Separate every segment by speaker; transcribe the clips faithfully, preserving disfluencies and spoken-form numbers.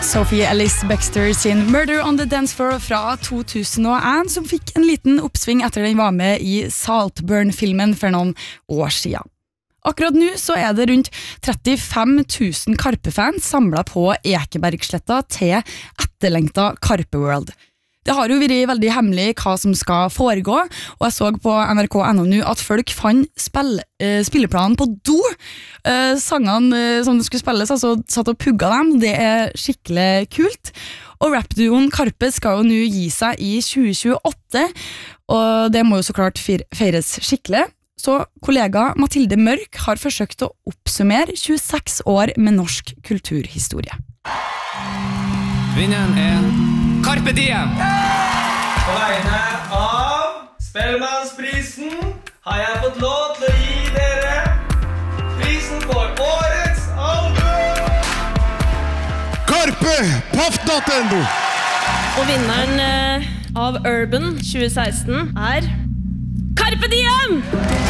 Speaker 1: Sophie Ellis-Bextor sin Murder on the Dance Floor fra to tusen og en, som fikk en liten oppsving etter den var med i Saltburn-filmen for noen år siden. Akkurat nå så er det rundt trettifem tusen Karpe-fans samlet på Ekebergsletta til etterlengta Karpe World. Det har jo vært veldig hemmelig hva som skal foregå, og jeg så på N R K punkt N O nå at folk fant spill, uh, spilleplanen på do. Uh, sangene uh, som det skulle spilles, altså satt og pugga dem, det er skikkelig kult. Og rapduoen Karpe skal jo nå gi seg i tjue tjueåtte, og det må jo så klart feires skikkelig. Så kollega Mathilde Mørk har forsøkt å oppsummere tjueseks år med norsk kulturhistorie.
Speaker 2: Vinneren er Carpe Diem!
Speaker 3: På vegne av Spellemannsprisen har jeg fått lov til å gi dere prisen for årets album!
Speaker 4: Karpe Paftnattendo!
Speaker 5: Og vinneren eh, av Urban tjue seksten er Carpe Diem!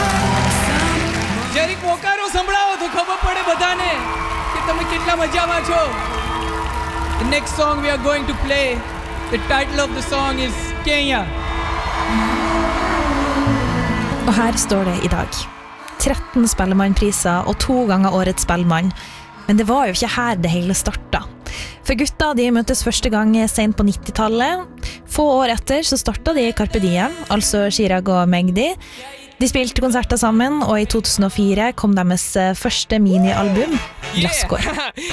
Speaker 6: જરીક મોકારો સંભળાવો તો ખબર પડે બધાને કે તમે કેટલા મજામાં છો. The next song we are going to play, the title of the song is Kenya.
Speaker 7: Og her står det i dag. tretten Spellemannpriser og to ganger årets Spellemann. Men det var jo ikke her det hele startet. For gutta de møttes første gang sent på nittitallet. Få år etter så startet de Carpe Diem, altså Chirag og Magdi. De spilte konserter sammen, og i to tusen og fire kom deres første minialbum, Glasskår.